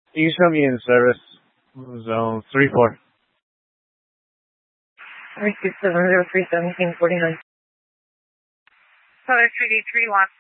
Can you show me in service zone 3-4? 327031749. Color 3D3 lock